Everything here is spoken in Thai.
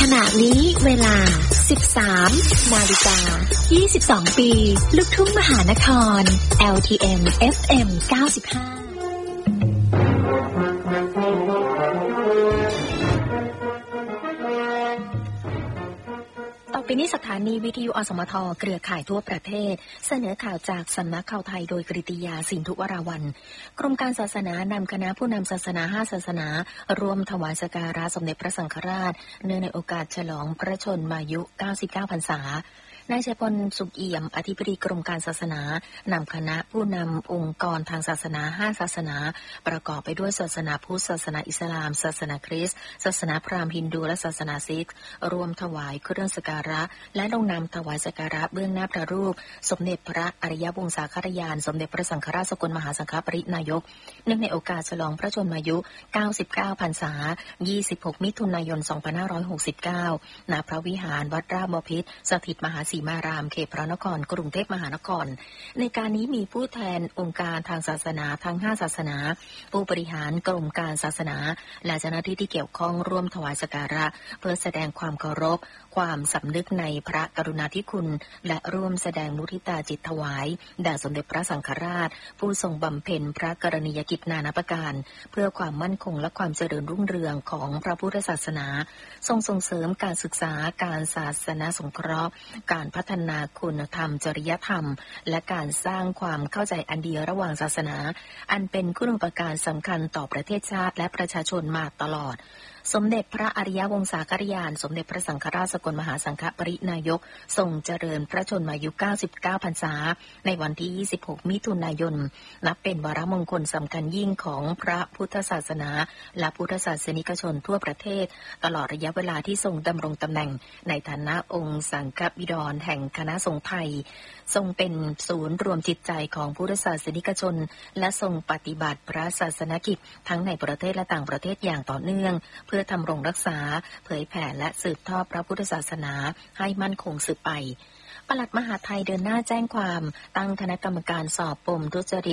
ณะนี้เวลา 13:22 ปีลูกทุ่งมหานคร LTM FM 95ต่อไปนี้สถานีวิทยุอสมทเครือข่ายทั่วประเทศเสนอข่าวจากสำนักข่าวไทยโดยกฤติยาสินธุวราวัลย์กรมการศาสนานำคณะผู้นำศาสนา5ศาสนารวมถวายสักการะสมเด็จพระสังฆราชเนื่องในโอกาสฉลองพระชนมายุ99พรรษานายชัยพลสุขเอี่ยมอธิบดีกรมการศาสนานำคณะผู้นำองค์กรทางศาสนา5ศาสนาประกอบไปด้วยศาสนาพุทธศาสนาอิสลามศาสนาคริสต์ศาสนาพราหมณ์ฮินดูและศาสนาซิกรวมถวายเครื่องสักการะและลงนามถวายสักการะเบื้องหน้าพระรูปสมเด็จพระอริยวงศาคารยานสมเด็จพระสังฆราชสกลมหาสังฆปรินายกเนื่องในโอกาสฉลองพระชนมายุ99พรรษา26มิถุนายน2569ณพระวิหารวัดราชบพิตรสถิตมหาสีมารามเขตพระนครกรุงเทพมหานครในการนี้มีผู้แทนองค์การทางศาสนาทั้ง5ศาสนาผู้บริหารกรมการศาสนาและเจ้าหน้าที่ที่เกี่ยวข้องร่วมถวายสักการะเพื่อแสดงความเคารพความสำนึกในพระกรุณาธิคุณและร่วมแสดงมุทิตาจิตถวายแด่สมเด็จพระสังฆราชผู้ทรงบำเพ็ญพระกรณียกิจนานาประการเพื่อความมั่นคงและความเจริญรุ่งเรืองของพระพุทธศาสนาทรงส่งเสริมการศึกษาการศาสนาสงเคราะห์การพัฒนาคุณธรรมจริยธรรมและการสร้างความเข้าใจอันเดียวระหว่างศาสนาอันเป็นคุณูปการสำคัญต่อประเทศชาติและประชาชนมาตลอดสมเด็จพระอริยวงศาคารยานสมเด็จพระสังฆราชสกลมหาสังฆปรินายกทรงเจริญพระชนมายุ99พรรษาในวันที่26มิถุนายนนับเป็นวาระมงคลสำคัญยิ่งของพระพุทธศาสนาและพุทธศาสนิกชนทั่วประเทศตลอดระยะเวลาที่ทรงดำรงตำแหน่งในฐานะองค์สังฆบิดรแห่งคณะสงฆ์ไทยทรงเป็นศูนย์รวมจิตใจของพุทธศาสนิกชนและทรงปฏิบัติพระศาสนกิจทั้งในประเทศและต่างประเทศอย่างต่อเนื่องเพื่อทำรงรักษาเผยแผ่และสืบทอดพระพุทธศาสนาให้มั่นคงสืบไปปลัดมหาดไทยเดินหน้าแจ้งความตั้งคณะกรรมการสอบปมทุจริต